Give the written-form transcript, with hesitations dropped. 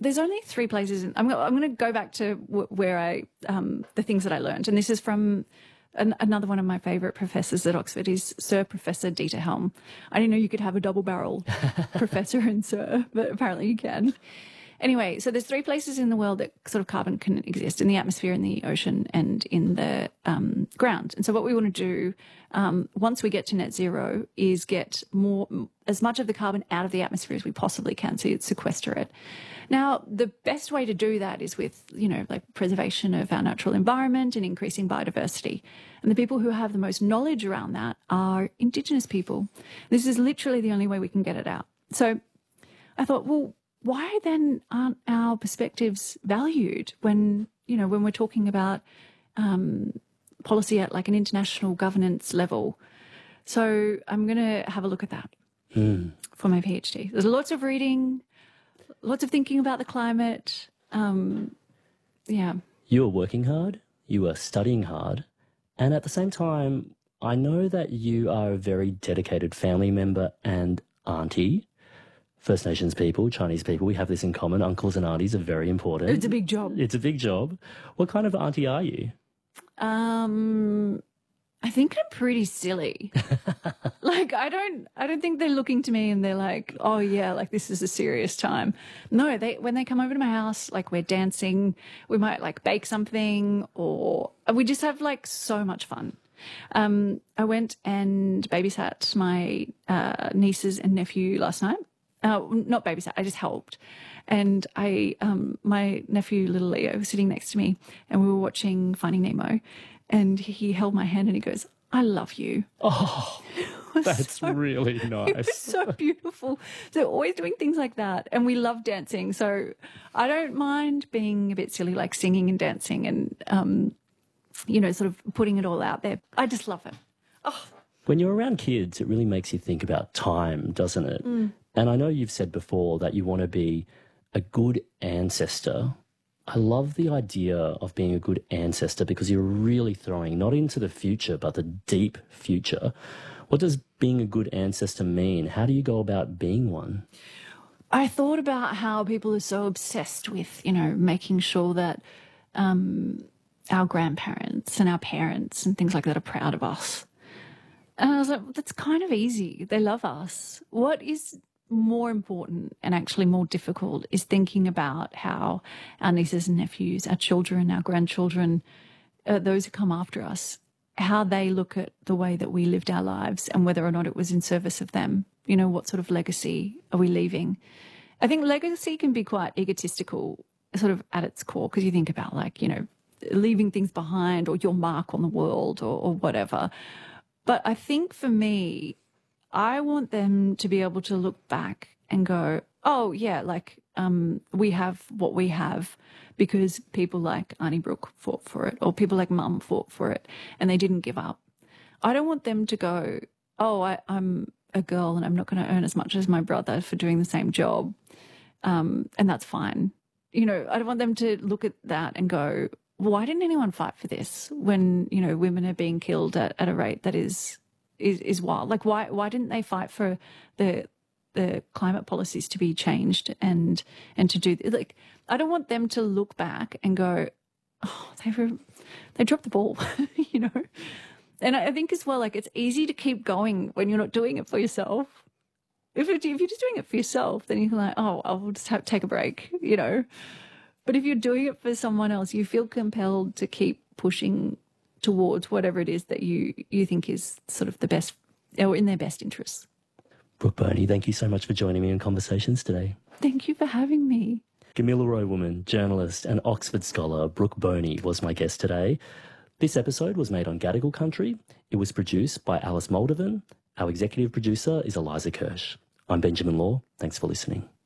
there's only 3 places. I'm going to go back to where the things that I learned. And this is from another one of my favourite professors at Oxford is Sir Professor Dieter Helm. I didn't know you could have a double barrel professor and Sir, but apparently you can. Anyway, so there's 3 places in the world that sort of carbon can exist: in the atmosphere, in the ocean, and in the ground. And so what we want to do once we get to net zero is get as much of the carbon out of the atmosphere as we possibly can, so you'd sequester it. Now, the best way to do that is with, like preservation of our natural environment and increasing biodiversity. And the people who have the most knowledge around that are Indigenous people. This is literally the only way we can get it out. So I thought, well, why then aren't our perspectives valued when we're talking about policy at like an international governance level? So I'm going to have a look at that for my PhD. There's lots of reading, lots of thinking about the climate. Yeah. You are working hard, you are studying hard, and at the same time, I know that you are a very dedicated family member and auntie. First Nations people, Chinese people, we have this in common. Uncles and aunties are very important. It's a big job. It's a big job. What kind of auntie are you? I think I'm pretty silly. Like, I don't think they're looking to me and they're like, oh yeah, like this is a serious time. No, when they come over to my house, like we're dancing, we might like bake something, or we just have like so much fun. I went and babysat my nieces and nephew last night. Not babysat, I just helped. And my nephew, little Leo, was sitting next to me and we were watching Finding Nemo, and he held my hand and he goes, I love you. Oh, that's really nice. It was so beautiful. So always doing things like that. And we love dancing. So I don't mind being a bit silly, like singing and dancing and, sort of putting it all out there. I just love it. Oh. When you're around kids, it really makes you think about time, doesn't it? And I know you've said before that you want to be a good ancestor. I love the idea of being a good ancestor because you're really throwing not into the future, but the deep future. What does being a good ancestor mean? How do you go about being one? I thought about how people are so obsessed with, making sure that our grandparents and our parents and things like that are proud of us. And I was like, that's kind of easy. They love us. What is more important and actually more difficult is thinking about how our nieces and nephews, our children, our grandchildren, those who come after us, how they look at the way that we lived our lives and whether or not it was in service of them. What sort of legacy are we leaving? I think legacy can be quite egotistical sort of at its core, because you think about leaving things behind or your mark on the world or whatever. But I think for me, I want them to be able to look back and go, oh, yeah, we have what we have because people like Arnie Brooke fought for it, or people like Mum fought for it, and they didn't give up. I don't want them to go, oh, I'm a girl and I'm not going to earn as much as my brother for doing the same job, and that's fine. I don't want them to look at that and go, why didn't anyone fight for this when, women are being killed at a rate that is wild? Like, why didn't they fight for the climate policies to be changed and to do, like, I don't want them to look back and go, oh, they dropped the ball, And I think as well, like, it's easy to keep going when you're not doing it for yourself. If you're just doing it for yourself, then you can like, oh, I'll just take a break, But if you're doing it for someone else, you feel compelled to keep pushing towards whatever it is that you think is sort of the best or in their best interests. Brooke Boney, thank you so much for joining me in Conversations today. Thank you for having me. Kamilaroi woman, journalist and Oxford scholar Brooke Boney was my guest today. This episode was made on Gadigal country. It was produced by Alice Moldovan. Our executive producer is Eliza Kirsch. I'm Benjamin Law. Thanks for listening.